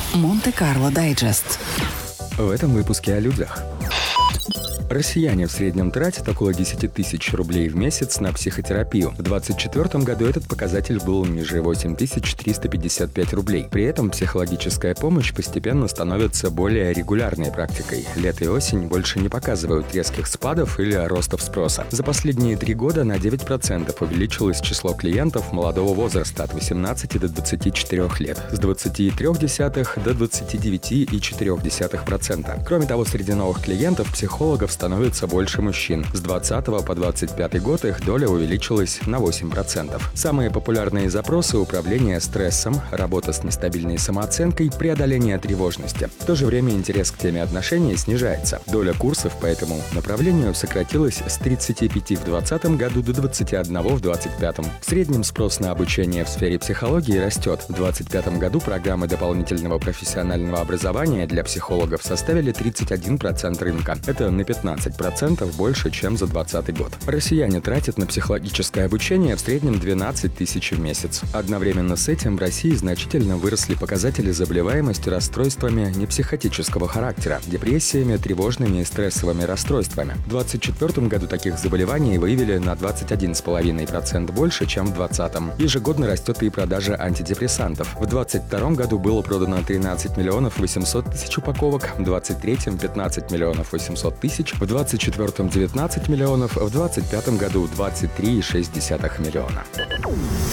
Монте-Карло Дайджест. В этом выпуске о людях. Россияне в среднем тратят около 10 тысяч рублей в месяц на психотерапию. В 2024 году этот показатель был ниже – 8355 рублей. При этом психологическая помощь постепенно становится более регулярной практикой. Лето и осень больше не показывают резких спадов или ростов спроса. За последние 3 года на 9% увеличилось число клиентов молодого возраста от 18 до 24 лет, с 20,3 до 29,4%. Кроме того, среди новых клиентов психологов становится больше мужчин. С 20 по 25 год их доля увеличилась на 8%. Самые популярные запросы – управление стрессом, работа с нестабильной самооценкой, преодоление тревожности. В то же время интерес к теме отношений снижается. Доля курсов по этому направлению сократилась с 35 в 2020 году до 21 в 2025. В среднем спрос на обучение в сфере психологии растет. В 2025 году программы дополнительного профессионального образования для психологов составили 31% рынка. Это на 15% больше, чем за 2020 год. Россияне тратят на психологическое обучение в среднем 12 тысяч в месяц. Одновременно с этим в России значительно выросли показатели заболеваемости расстройствами непсихотического характера, депрессиями, тревожными и стрессовыми расстройствами. В 2024 году таких заболеваний выявили на 21,5% больше, чем в 2020. Ежегодно растет и продажа антидепрессантов. В 2022 году было продано 13 миллионов 800 тысяч упаковок, в 2023 – 15 миллионов 800 тысяч, в 2024 – 19 миллионов, в 2025 году – 23,6 миллиона.